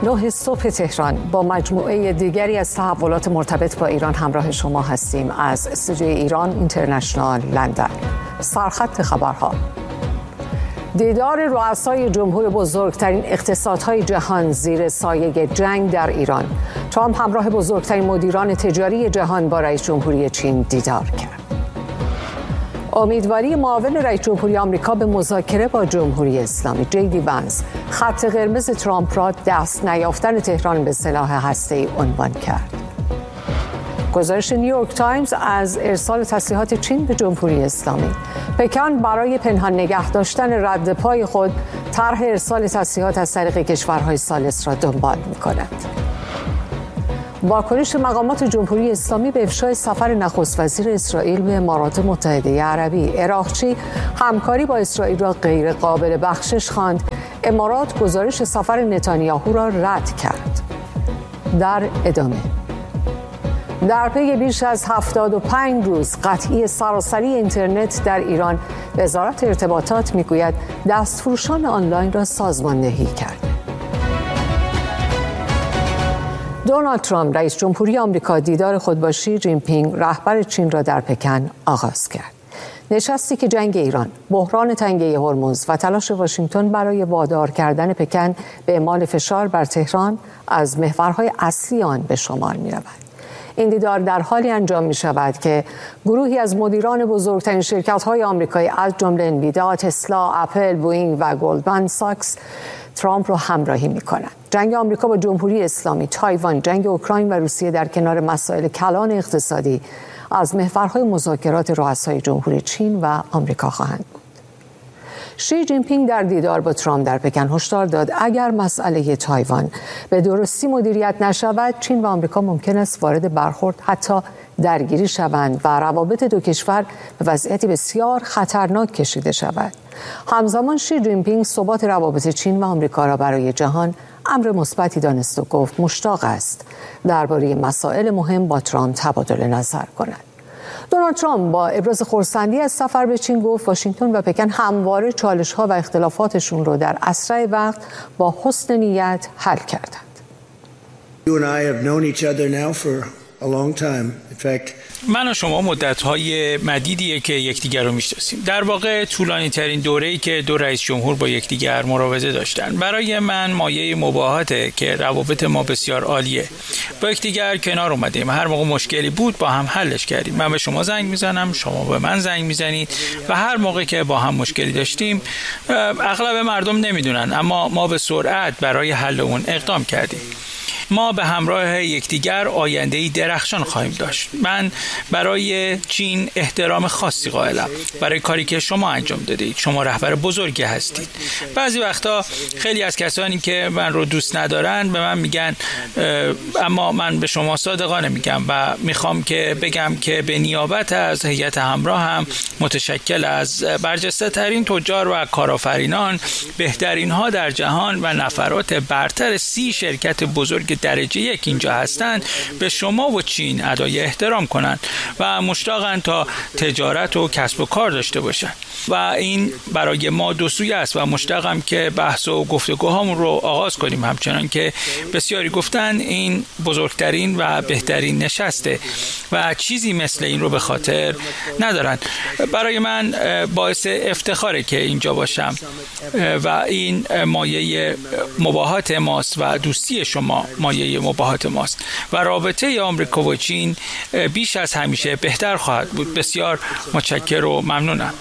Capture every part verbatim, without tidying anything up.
نه صبح تهران با مجموعه دیگری از تحولات مرتبط با ایران همراه شما هستیم از استودیوی ایران اینترنشنال لندن. سرخط خبرها: دیدار رؤسای جمهور بزرگترین اقتصادهای جهان زیر سایه جنگ در ایران. ترامپ همراه بزرگترین مدیران تجاری جهان با رئیس جمهوری چین دیدار کرد. امیدواری معاون رئیس جمهوری آمریکا به مذاکره با جمهوری اسلامی. جی دی وانس خط قرمز ترامپ را دست نیافتن تهران به سلاح هسته‌ای عنوان کرد. گزارش نیویورک تایمز از ارسال تسلیحات چین به جمهوری اسلامی. پکن برای پنهان نگه داشتن رد پای خود طرح ارسال تسلیحات از طریق کشورهای ثالث را دنبال می‌کند. واکنش مقامات جمهوری اسلامی به افشای سفر نخست وزیر اسرائیل به امارات متحده عربی. عراقچی همکاری با اسرائیل را غیر قابل بخشش خواند. امارات گزارش سفر نتانیاهو را رد کرد. در ادامه: در پی بیش از هفتاد و پنج روز قطعی سراسری اینترنت در ایران، وزارت ارتباطات میگوید دستفروشان آنلاین را سازماندهی کرد. دونالد ترامپ رئیس جمهوری آمریکا دیدار خود با شی جین پینگ رهبر چین را در پکن آغاز کرد. نشستی که جنگ ایران، بحران تنگه هرمز و تلاش واشنگتن برای وادار کردن پکن به اعمال فشار بر تهران از محورهای اصلی آن به شمار می‌رود. این دیدار در حالی انجام می شود که گروهی از مدیران بزرگترین شرکت‌های آمریکایی از جمله انویدیا، تسلا، اپل، بوئینگ و گلدمن ساکس ترامپ را همراهی می کنند. جنگ آمریکا با جمهوری اسلامی، تایوان، جنگ اوکراین و روسیه در کنار مسائل کلان اقتصادی از محورهای مذاکرات رؤسای جمهوری چین و آمریکا خواهند بود. شی جین پینگ در دیدار با ترامپ در پکن هشدار داد اگر مسئله تایوان به درستی مدیریت نشود، چین و آمریکا ممکن است وارد برخورد حتی درگیری شوند و روابط دو کشور به وضعیتی بسیار خطرناک کشیده شود. همزمان شی جین پینگ ثبات روابط چین و آمریکا را برای جهان امر مثبتی دانست و گفت مشتاق است درباره مسائل مهم با ترامپ تبادل نظر کند. دونالد ترامپ با ابراز خرسندی از سفر به چین گفت واشنگتن و پکن همواره چالش‌ها و اختلافاتشون رو در اسرع وقت با حسن نیت حل کردند. You and I have known each other now for a long time. In fact, من و شما مدت‌های مدیدیه که یکدیگر رو میشناسیم. در واقع طولانی ترین دوره‌ای که دو رئیس جمهور با یکدیگر مراوضه داشتن. برای من مایه مباهاته که روابط ما بسیار عالیه. با یکدیگر کنار اومدیم. هر موقع مشکلی بود با هم حلش کردیم. من به شما زنگ میزنم، شما به من زنگ میزنید و هر موقع که با هم مشکلی داشتیم، اغلب مردم نمیدونن اما ما به سرعت برای حل اون اقدام کردیم. ما به همراه یکدیگر آینده‌ای درخشان خواهیم داشت. من برای چین احترام خاصی قائلم برای کاری که شما انجام دادید. شما رهبر بزرگی هستید. بعضی وقتا خیلی از کسانی که من رو دوست ندارن به من میگن، اما من به شما صادقانه میگم و میخوام که بگم که به نیابت از هیئت همراه هم متشکل از برجسته ترین تجار و کارآفرینان، بهترین ها در جهان و نفرات برتر سی شرکت بزرگ درجه یک اینجا هستند، به شما و چین ادای احترام کنند و مشتاقند تا تجارت و کسب و کار داشته باشند و این برای ما دو سویه است و مشتاقم که بحث و گفتگوهامون رو آغاز کنیم. همچنان که بسیاری گفتن این بزرگترین و بهترین نشسته و چیزی مثل این رو به خاطر ندارن. برای من باعث افتخاره که اینجا باشم و این مایه مباهات ماست و دوستی شما مایه مباهات ماست و رابطه آمریکا و چین بیش از همیشه بهتر خواهد بود. بسیار متشکرم و ممنونم.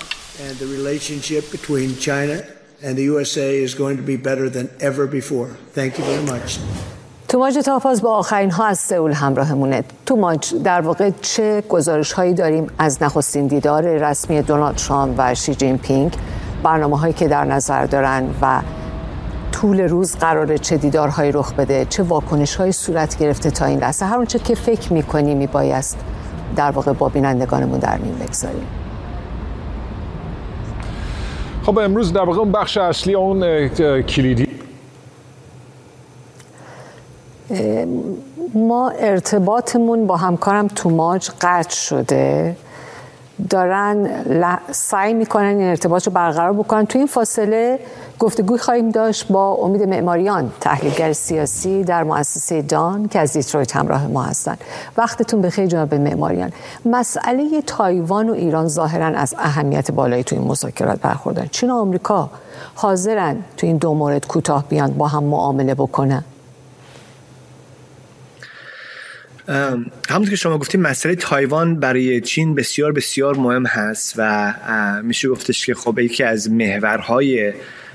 توماج تافاز با آخرین ها از سئول همراهمونه. توماج، در واقع چه گزارش هایی داریم از نخستین دیدار رسمی دونالد ترامپ و شی جین پینگ، برنامه هایی که در نظر دارن و طول روز قراره چه دیدارهایی رخ بده، چه واکنش‌هایی صورت گرفته تا این لحظه؟ هر اونچه که فکر می‌کنی میبایست در واقع با بینندگانمون در میون بگذاریم. خب امروز در واقع اون بخش اصلی اون کلیدی ما ارتباطمون با همکارم توماج قطع شده دارن سعی میکنن این ارتباط رو برقرار بکنن. تو این فاصله گفتگوی خواهیم داشت با امید معماریان، تحلیلگر سیاسی در مؤسسه دان که از دیترویت همراه ما هستند. وقتتون بخیر جناب معماریان. مسئله تایوان و ایران ظاهراً از اهمیت بالایی تو این مذاکرات برخوردن. چین و آمریکا حاضرن تو این دو مورد کوتاه بیان با هم معامله بکنن؟ همونطور که شما گفتید مسئله تایوان برای چین بسیار بسیار مهم هست و میشه گفتش که خب یکی از محورهای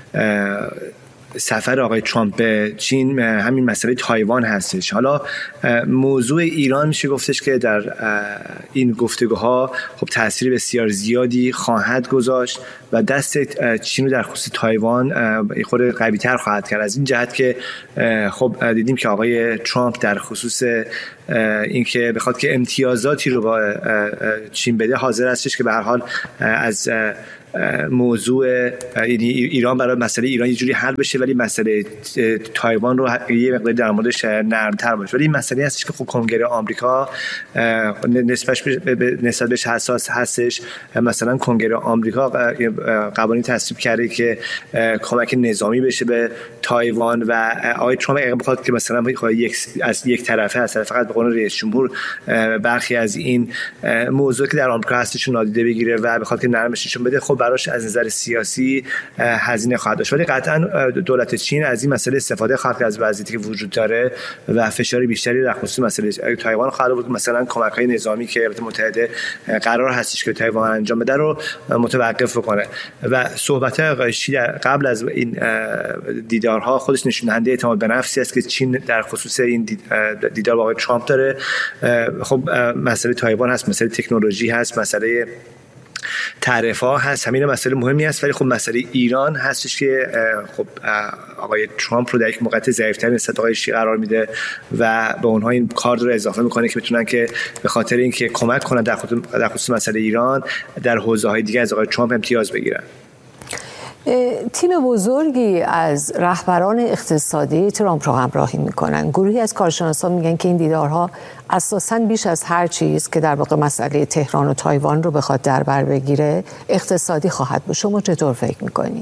سفر آقای ترامپ به چین همین مسئله تایوان هستش. حالا موضوع ایران میشه گفتش که در این گفتگوها خب تاثیر بسیار زیادی خواهد گذاشت و دست چین رو در خصوص تایوان خود قوی تر خواهد کرد، از این جهت که خب دیدیم که آقای ترامپ در خصوص اینکه بخواد که امتیازاتی رو با چین بده حاضر هستش که به هر حال از موضوع ایران برای مسئله ایران یه جوری حل بشه، ولی مسئله تایوان رو یه مقدار در موردش نرم‌تر باشه. ولی این مسئله هستش که خب کنگره آمریکا نسبتش به نسبت بهش حساس هستش. مثلا کنگره آمریکا قوانین تصویب کرده که کمک نظامی بشه به تایوان و آقای ترامپ اگه بخواد که مثلا یک از یک طرفه هست فقط به قول رئیس جمهور برخی از این موضوع که در آمریکا هستش نادیده بگیره و بخواد که نرمش نشون بده، خب براش از نظر سیاسی هزینه خواهد داشت. ولی قطعا دولت چین از این مسئله استفاده خواهد کرد از وضعیتی که وجود داره و فشار بیشتری در خصوص مسئله تایوان خواهد بود. مثلا کمک‌های نظامی که ایالات متحده قرار هستش که تایوان انجام بده رو متوقف بکنه و صحبت‌های آقای شی قبل از این دیدارها خودش نشون دهنده اعتماد به نفسی است که چین در خصوص این دیدار با آقای ترامپ داره. خب مسئله تایوان هست، مسئله تکنولوژی هست، مسئله تعرفه‌ها هست، همین مسئله مهمی است. ولی خب مسئله ایران هستش که خب آقای ترامپ رو در یک موقعیت ضعیف‌تر نسبت آقای شی قرار میده و به اونها این کارت رو اضافه میکنه که بتونن که به خاطر اینکه کمک کنن در خصوص در خصوص مسئله ایران در حوزه‌های دیگه از آقای ترامپ امتیاز بگیرن. تیم بزرگی از رهبران اقتصادی ترامپ را همراهی میکنن. گروهی از کارشناسان میگن که این دیدارها اساساً بیش از هر چیز که در واقع مسئله تهران و تایوان رو بخواد در بر بگیره اقتصادی خواهد بود. شما چطور فکر میکنید؟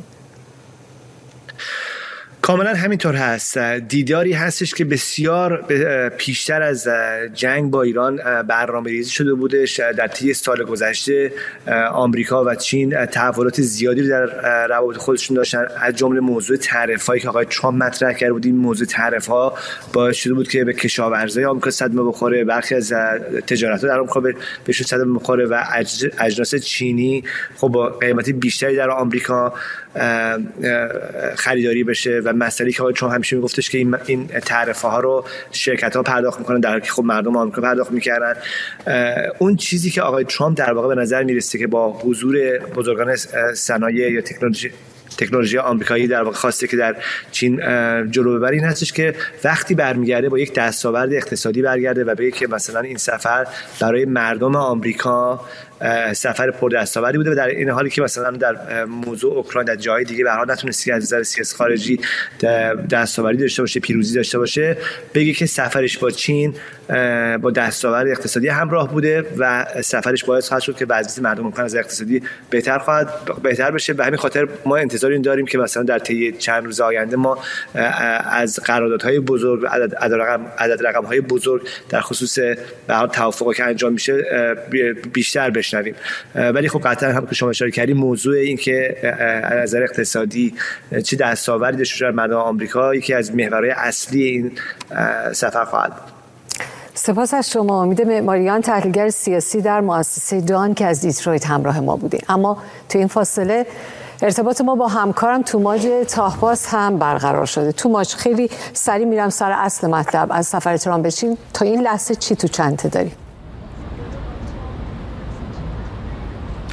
کاملا همینطور هست. دیداری هستش که بسیار پیشتر از جنگ با ایران برنامه‌ریزی شده بودش. در طی سال گذشته آمریکا و چین تحولات زیادی رو در روابط خودشون داشتن، از جمله موضوع تعرفه‌ای که آقای ترامپ مطرح کرده بود. این موضوع تعرفه‌ها باعث شده بود که به کشاورزای آمریکا صدمه بخوره، برخی از تجارت‌ها در آمریکا بهشون صدمه بخوره و اجناس چینی خب با قیمت بیشتری در آمریکا خریداری بشه و مسئله که آقای ترامپ همیشه میگفتش که این این تعرفه ها رو شرکت ها پرداخت میکنن در حالی که خب مردم آمریکا پرداخت میکردن. اون چیزی که آقای ترامپ در واقع به نظر میرسه که با حضور بزرگان صنایع یا تکنولوژی تکنولوژی آمریکایی در واقع خواسته که در چین جلو ببره، این هستش که وقتی برمیگرده با یک دستاورد اقتصادی برگرده و بگه که مثلا این سفر برای مردم آمریکا سفر پردستاوردی بوده و در این حالی که مثلا در موضوع اوکراین در جای دیگه به هر حال نتونستی از نظر سیاست خارجی دستاوردی داشته باشه، پیروزی داشته باشه، بگه که سفرش با چین با دستاورد اقتصادی همراه بوده و سفرش باعث خواهد شد که وضعیت مردم امکان از اقتصادی بهتر خواهد بهتر بشه. به همین خاطر ما انتظار این داریم که مثلا در طی چند روز آینده ما از قراردادهای بزرگ، عدد عدد رقم عدد رقم‌های بزرگ در خصوص به حال توافقی که انجام میشه بیشتر بشنویم. ولی خب قطعا هم که شما اشاره کردید موضوع این که از نظر اقتصادی چه دستاوردی داشته در مردم آمریکا یکی از محورهای اصلی این سفر خواهد بود. سپاس از شما. امید معماریان، تحلیلگر سیاسی در مؤسسه دان که از دیترویت همراه ما بوده. اما تو این فاصله ارتباط ما با همکارم توماج تاهباز هم برقرار شده. توماج، خیلی سریع میرم سر اصل مطلب. از سفر ترامپ به چین تا این لحظه چی تو چنته داری؟ خب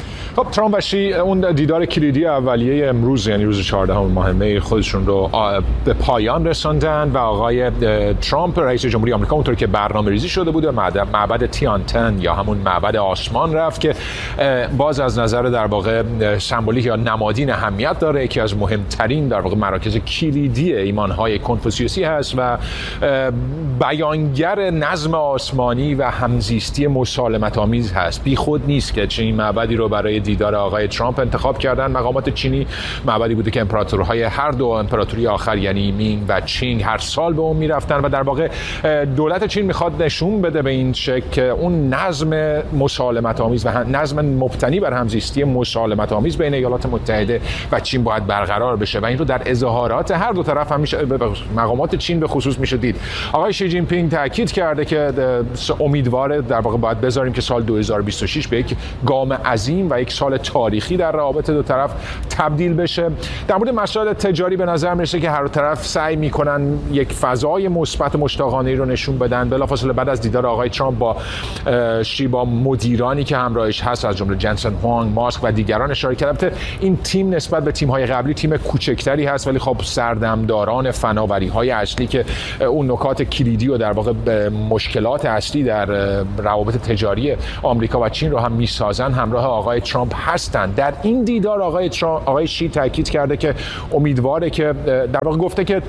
ترامپ و شی اون دیدار کلیدی اولیه امروز، یعنی روز چهاردهم ماه می، خودشون رو به پایان رساندن و آقای ترامپ رئیس جمهوری آمریکا اونطور که برنامه‌ریزی شده بود معبد تیانتن یا همون معبد آسمان رفت که باز از نظر در واقع سمبولیک یا نمادین اهمیت داره، یکی از مهمترین در واقع مراکز کلیدی ایمان‌های کنفوسیوسی هست و بیانگر نظم آسمانی و همزیستی مسالمت‌آمیز هست. بی خود نیست که چنین معبدی رو برای دیدار آقای ترامپ انتخاب کردن. مقامات چینی معبدی بوده که امپراتورهای هر دو امپراتوری آخر یعنی مینگ و چینگ هر سال به اون میرفتن و در واقع دولت چین میخواد نشون بده به این شکل که اون نظم مسالمت‌آمیز و نظم مبتنی بر همزیستی مسالمت‌آمیز بین ایالات متحده و چین باید برقرار بشه و این رو در اظهارات هر دو طرف هم میشه، مقامات چین به خصوص میشه دید. آقای شی جین پینگ تاکید کرده که امیدواره در واقع باید بذاریم که سال دو هزار و بیست و شش به یک گام عظیم و یک سال تاریخی در روابط دو طرف تبدیل بشه. در مورد مسائل تجاری به نظر میرسه که هر دو طرف سعی میکنن یک فضای مثبت مشتاقانه‌ای رو نشون بدن. بلافاصله بعد از دیدار آقای ترامپ با شی با مدیرانی که همراهش هست از جمله جنسن هوانگ، ماسک و دیگران اشاره کرده. این تیم نسبت به تیم‌های قبلی تیم کوچکتری هست ولی خب سردمداران فناوری‌های اصلی که اون نکات کلیدی و در واقع مشکلات اصلی در روابط تجاری آمریکا و چین رو هم میسازن همراه آقای ترامپ هستند. در این دیدار آقای ترامپ آقای شی تاکید کرده که امیدواره که در واقع گفته که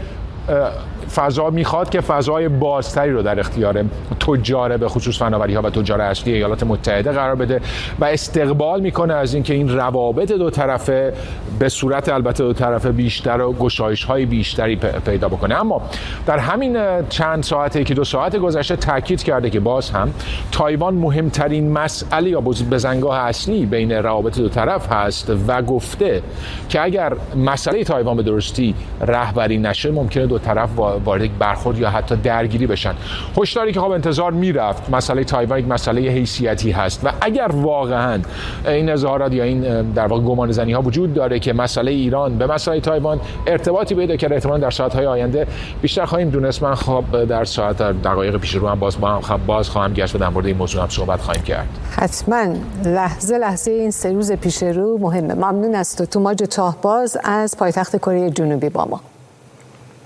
فضا میخواد که فضای بازتری رو در اختیار تجار به خصوص فناوری‌ها و تجار اصلی ایالات متحده قرار بده و استقبال میکنه از اینکه این روابط دو طرفه به صورت البته دو طرفه بیشتر و گشایش‌های بیشتری پیدا بکنه. اما در همین چند ساعته که دو ساعت گذشته تاکید کرده که باز هم تایوان مهمترین مسئله یا بزنگاه اصلی بین روابط دو طرف هست و گفته که اگر مسئله تایوان به درستی رهبری نشه ممکنه دو طرف وارد برخورد یا حتی درگیری بشن. هشداری که خب انتظار میرفت. مسئله تایوان یک مسئله حیثیتی هست و اگر واقعا این اظهارات یا این در واقع گمانه‌زنی ها وجود داره که مسئله ایران به مسئله تایوان ارتباطی پیدا کرده، احتمالاً در ساعت‌های آینده بیشتر خواهیم دونست. من خب در ساعت دقایق پیش رو هم باز با هم باز خواهم گشت و در مورد این موضوع هم صحبت خواهیم کرد. حتما لحظه لحظه این سه روز پیش رو مهمه. ممنون از تو توماج تاهباز از پایتخت کره جنوبی با ما.